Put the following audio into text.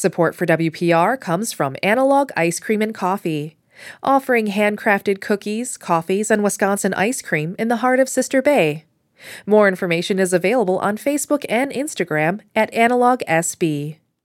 Support for WPR comes from Analog Ice Cream and Coffee, offering handcrafted cookies, coffees, and Wisconsin ice cream in the heart of Sister Bay. More information is available on Facebook and Instagram at Analog SB.